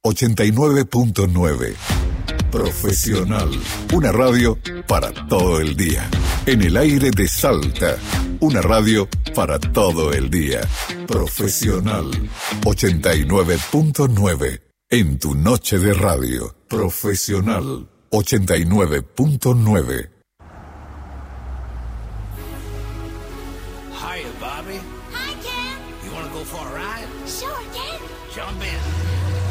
89.9. Profesional. Una radio para todo el día. En el aire de Salta. Una radio para todo el día. Profesional. 89.9. En tu noche de radio. Profesional. 89.9. Hiya, Bobby. Hi, Ken. You want to go for a ride? Sure, Ken. Jump in.